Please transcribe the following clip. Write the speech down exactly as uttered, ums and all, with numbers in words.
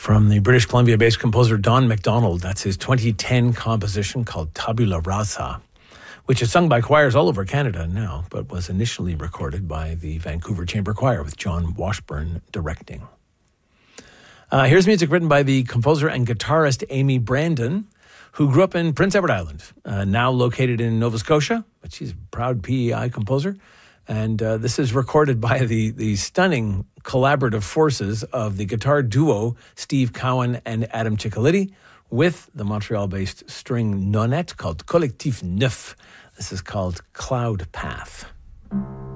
From the British Columbia-based composer Don McDonald, that's his twenty ten composition called Tabula Rasa, which is sung by choirs all over Canada now, but was initially recorded by the Vancouver Chamber Choir with John Washburn directing. Uh, here's music written by the composer and guitarist Amy Brandon, who grew up in Prince Edward Island, uh, now located in Nova Scotia, but she's a proud P E I composer. And uh, this is recorded by the, the stunning collaborative forces of the guitar duo Steve Cowan and Adam Ciccoliti with the Montreal-based string nonette called Collectif Neuf. This is called Cloud Path.